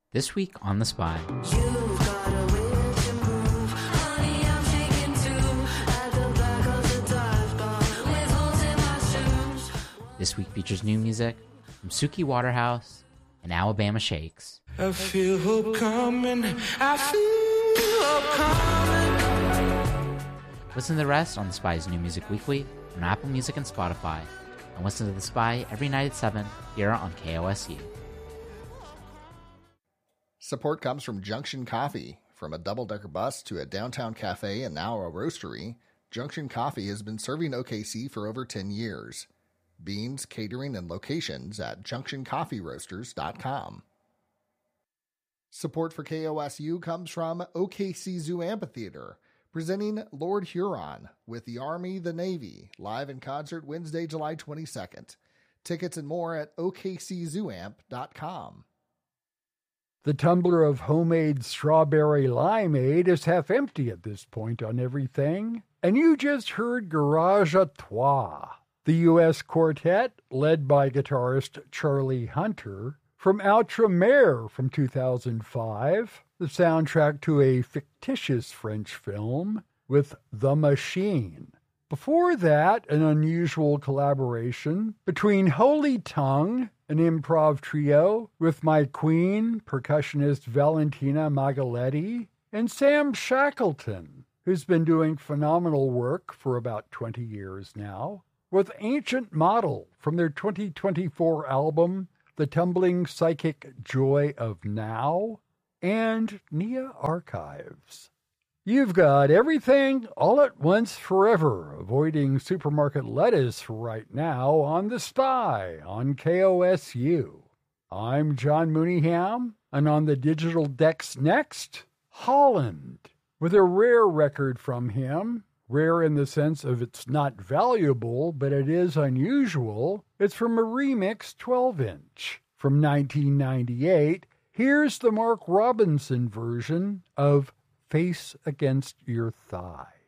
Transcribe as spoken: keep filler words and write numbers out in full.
This week on The Spy. This week features new music from Suki Waterhouse and Alabama Shakes. I feel hope coming, I feel hope coming. Listen to the rest on The Spy's New Music Weekly on Apple Music and Spotify. And listen to The Spy every night at seven here on K O S U. Support comes from Junction Coffee. From a double-decker bus to a downtown cafe and now a roastery, Junction Coffee has been serving O K C for over ten years. Beans, catering, and locations at junction coffee roasters dot com. Support for K O S U comes from O K C Zoo Amphitheater, presenting Lord Huron with the Army, the Navy, live in concert Wednesday, July twenty-second. Tickets and more at O K C zoo amp dot com. The tumbler of homemade strawberry limeade is half empty at this point on everything. And you just heard Garage à Trois, the U S quartet led by guitarist Charlie Hunter, from Outremer from two thousand five, the soundtrack to a fictitious French film with The Machine. Before that, an unusual collaboration between Holy Tongue, an improv trio with my queen, percussionist Valentina Magaletti, and Sam Shackleton, who's been doing phenomenal work for about twenty years now, with Ancient Model from their twenty twenty-four album, The Tumbling Psychic Joy of Now, and Nia Archives. You've got everything all at once forever, avoiding supermarket lettuce right now on The Spy on K O S U. I'm John Mooneyham, and on the digital decks next, Holland, with a rare record from him. Rare in the sense of it's not valuable, but it is unusual. It's from a remix twelve-inch from nineteen ninety-eight. Here's the Mark Robinson version of Face Against Your Thigh.